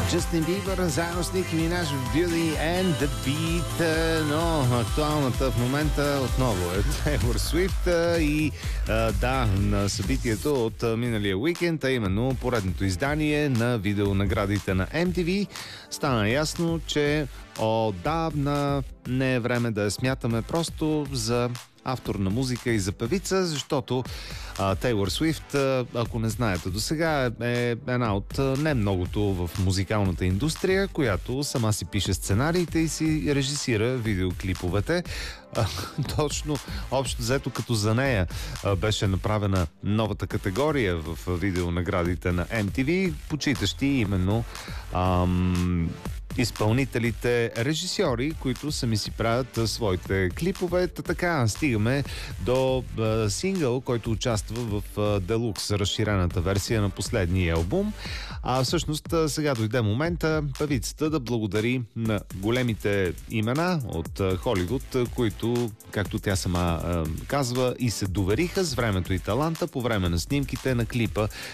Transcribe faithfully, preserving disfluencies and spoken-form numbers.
Джастин Бибър заедно с Ники Минаж в Beauty and the Beat, но актуалната в момента отново е Taylor Swift и а, да, на събитието от миналия уикенд, а именно поредното издание на видеонаградите на Ем Ти Ви, стана ясно, че отдавна не е време да я смятаме просто за автор на музика и за певица, защото Тейлор Суифт, ако не знаете досега, е една от не многото в музикалната индустрия, която сама си пише сценариите и си режисира видеоклиповете. А, точно, общо взето като за нея а, беше направена новата категория в видеонаградите на Ем Ти Ви, почитащи именно ам, изпълнителите, режисьори, които сами си правят а, своите клипове. Така стигаме до а, сингъл, който участва в а, Делукс, разширената версия на последния албум. А всъщност а, сега дойде момента певицата да благодари на големите имена от а, Холивуд, а, които, както тя сама а, казва, и се довериха с времето и таланта по време на снимките на клипа